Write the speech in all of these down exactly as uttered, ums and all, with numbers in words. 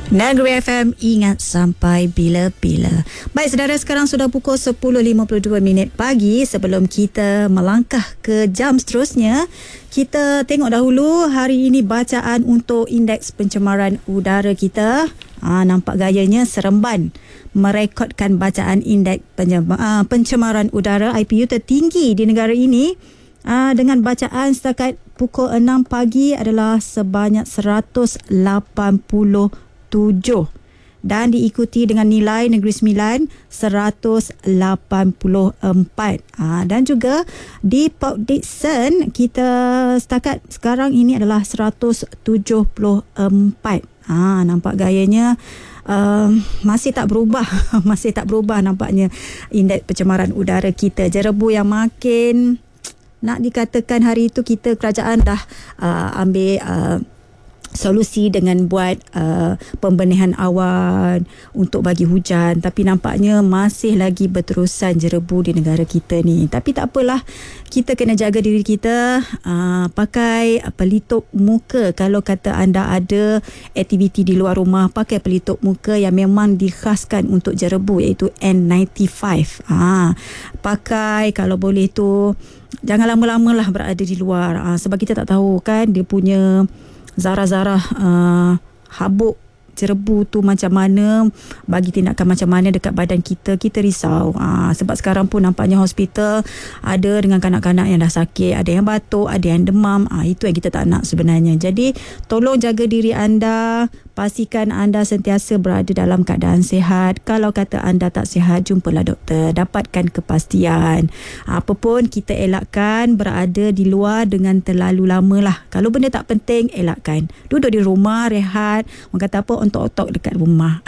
Negeri F M, ingat sampai bila-bila. Baik saudara, sekarang sudah pukul sepuluh lima puluh dua minit pagi. Sebelum kita melangkah ke jam seterusnya, kita tengok dahulu hari ini bacaan untuk indeks pencemaran udara kita. Ah, nampak gayanya Seremban merekodkan bacaan indeks pencemaran udara I P U tertinggi di negara ini. Uh, dengan bacaan setakat pukul enam pagi adalah sebanyak seratus lapan puluh tujuh dan diikuti dengan nilai Negeri Sembilan seratus lapan puluh empat. Uh, dan juga di Port Dickson kita setakat sekarang ini adalah seratus tujuh puluh empat. Uh, nampak gayanya Uh, masih tak berubah masih tak berubah nampaknya indeks pencemaran udara kita. Jerebu yang makin, nak dikatakan hari itu kita kerajaan dah uh, ambil uh, solusi dengan buat uh, pembenihan awan untuk bagi hujan, tapi nampaknya masih lagi berterusan jerebu di negara kita ni. Tapi tak apalah, kita kena jaga diri kita, uh, pakai pelitup muka. Kalau kata anda ada aktiviti di luar rumah, pakai pelitup muka yang memang dikhaskan untuk jerebu, iaitu N sembilan puluh lima. Ha, pakai kalau boleh tu, jangan lama-lama lah berada di luar, ha, sebab kita tak tahu kan dia punya zarah-zarah uh, habuk jerebu tu macam mana, bagi tindakan macam mana dekat badan kita. Kita risau, ha, sebab sekarang pun nampaknya hospital ada dengan kanak-kanak yang dah sakit, ada yang batuk, ada yang demam. Ha, itu yang kita tak nak sebenarnya. Jadi tolong jaga diri anda, pastikan anda sentiasa berada dalam keadaan sihat. Kalau kata anda tak sihat, jumpalah doktor, dapatkan kepastian. Apa pun kita elakkan berada di luar dengan terlalu lama lah. Kalau benda tak penting, elakkan. Duduk di rumah, rehat. Orang kata apa, ontok-ontok dekat rumah.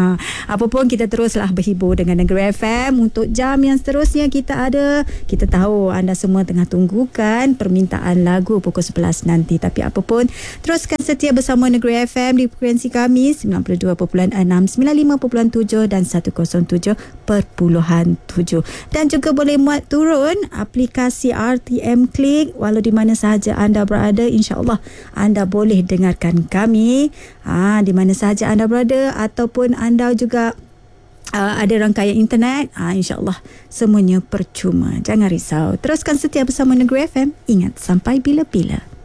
Apa pun kita teruslah berhibur dengan Negeri F M. Untuk jam yang seterusnya kita ada, kita tahu anda semua tengah tunggukan permintaan lagu pukul sebelas nanti. Tapi apa pun, teruskan setia bersama Negeri F M di frekuensi kami sembilan puluh dua perpuluhan enam, sembilan puluh lima perpuluhan tujuh dan seratus tujuh perpuluhan tujuh. Dan juga boleh muat turun aplikasi R T M Click. Walau di mana sahaja anda berada, insya-Allah anda boleh dengarkan kami. Ha, di mana sahaja anda berada, ataupun anda juga uh, ada rangkaian internet, ha, insya-Allah semuanya percuma. Jangan risau. Teruskan setia bersama Negeri F M. Ingat sampai bila-bila.